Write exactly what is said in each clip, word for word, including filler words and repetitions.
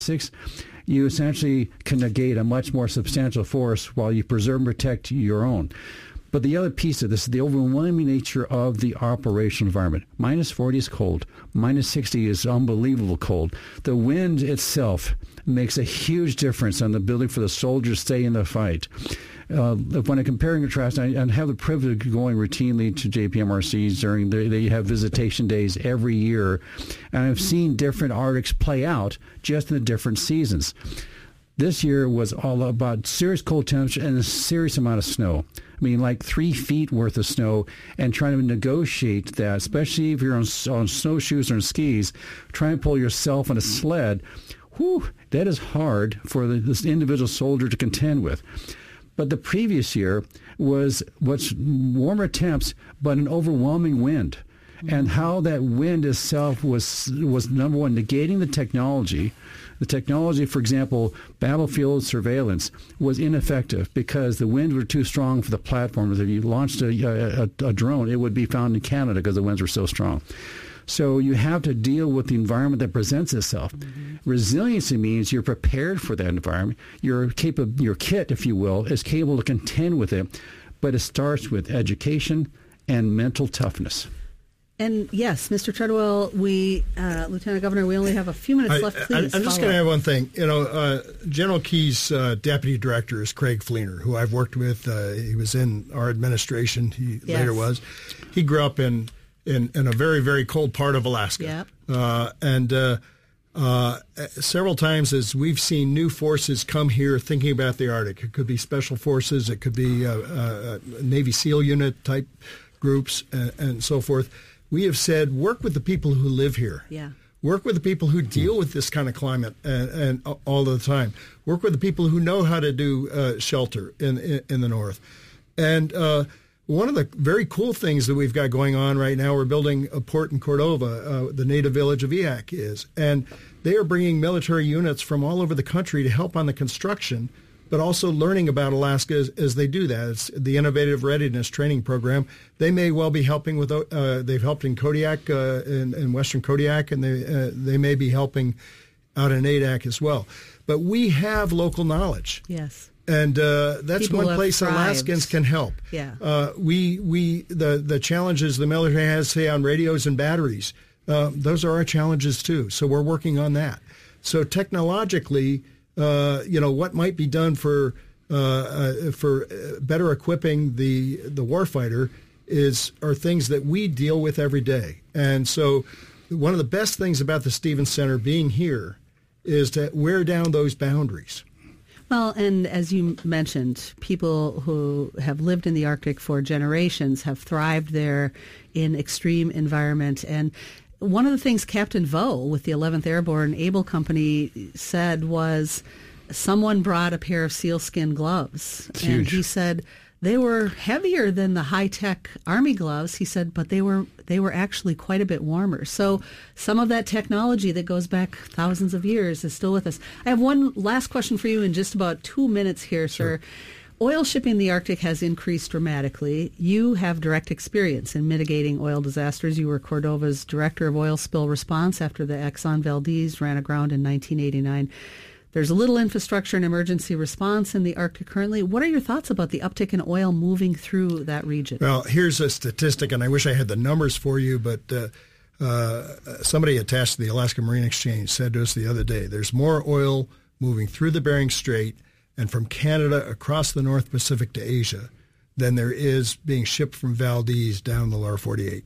Six, you essentially can negate a much more substantial force while you preserve and protect your own. But the other piece of this is the overwhelming nature of the operational environment. Minus forty is cold. Minus sixty is unbelievable cold. The wind itself makes a huge difference on the ability for the soldiers to stay in the fight. Uh, when I compare and contrast, I, I have the privilege of going routinely to J P M R Cs during the, they have visitation days every year, and I've seen different Arctics play out just in the different seasons. This year was all about serious cold temperature and a serious amount of snow. I mean, like three feet worth of snow, and trying to negotiate that, especially if you're on, on snowshoes or on skis, trying to pull yourself on a sled, whew, that is hard for the, this individual soldier to contend with. But the previous year was what's warmer temps, but an overwhelming wind. Mm-hmm. And how that wind itself was, was number one, negating the technology. The technology, for example, battlefield surveillance, was ineffective because the winds were too strong for the platforms. If you launched a, a, a drone, it would be found in Canada because the winds were so strong. So you have to deal with the environment that presents itself. Mm-hmm. Resiliency means you're prepared for that environment. Your capa- your kit, if you will, is capable to contend with it, but it starts with education and mental toughness. And yes, Mister Treadwell, we, uh, Lieutenant Governor, we only have a few minutes I, left. Please, I, I'm just going to add one thing. You know, uh, General Key's uh, deputy director is Craig Fleener, who I've worked with. Uh, he was in our administration. He yes. later was. He grew up in, in, in a very, very cold part of Alaska. Yep. Uh, and uh, uh, several times as we've seen new forces come here thinking about the Arctic. It could be special forces. It could be uh, uh, Navy SEAL unit type groups and, and so forth. We have said, work with the people who live here. Yeah. Work with the people who deal with this kind of climate and, and all the time. Work with the people who know how to do uh, shelter in, in in the north. And uh, one of the very cool things that we've got going on right now, we're building a port in Cordova, uh, the native village of Eak is. And they are bringing military units from all over the country to help on the construction, but also learning about Alaska as, as they do that. It's the Innovative Readiness Training Program. They may well be helping with, uh, they've helped in Kodiak, uh, in, in western Kodiak, and they uh, they may be helping out in Adak as well. But we have local knowledge. Yes. And uh, that's People one place thrived. Alaskans can help. Yeah. Uh, we, we the, the challenges the military has, say, on radios and batteries, uh, those are our challenges too. So we're working on that. So technologically, Uh, you know, what might be done for uh, uh, for better equipping the the warfighter is are things that we deal with every day. And so one of the best things about the Stevens Center being here is to wear down those boundaries. Well, and as you mentioned, people who have lived in the Arctic for generations have thrived there in extreme environment. And one of the things Captain Vaux with the eleventh Airborne Able Company said was someone brought a pair of sealskin gloves. It's and huge. He said they were heavier than the high-tech Army gloves. He said, but they were they were actually quite a bit warmer. So some of that technology that goes back thousands of years is still with us. I have one last question for you in just about two minutes here, sir. Sure. Oil shipping in the Arctic has increased dramatically. You have direct experience in mitigating oil disasters. You were Cordova's Director of Oil Spill Response after the Exxon Valdez ran aground in nineteen eighty-nine. There's a little infrastructure and emergency response in the Arctic currently. What are your thoughts about the uptick in oil moving through that region? Well, here's a statistic, and I wish I had the numbers for you, but uh, uh, somebody attached to the Alaska Marine Exchange said to us the other day, there's more oil moving through the Bering Strait and from Canada across the North Pacific to Asia than there is being shipped from Valdez down the lower forty-eight.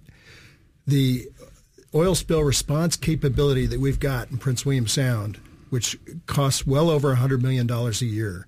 The oil spill response capability that we've got in Prince William Sound, which costs well over one hundred million dollars a year,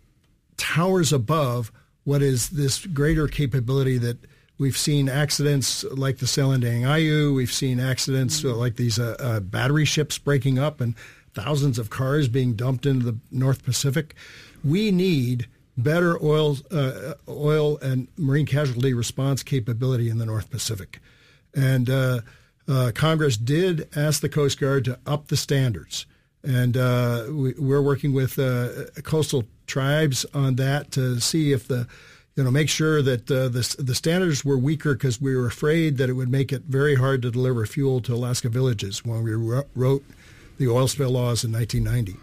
towers above what is this greater capability that we've seen accidents like the Selendang Ayu, we've seen accidents mm-hmm. like these uh, uh, battery ships breaking up and thousands of cars being dumped into the North Pacific. We need better oil, uh, oil and marine casualty response capability in the North Pacific. And uh, uh, Congress did ask the Coast Guard to up the standards. And uh, we, we're working with uh, coastal tribes on that to see if the, you know, make sure that uh, the, the standards were weaker because we were afraid that it would make it very hard to deliver fuel to Alaska villages when we wrote the oil spill laws in nineteen ninety.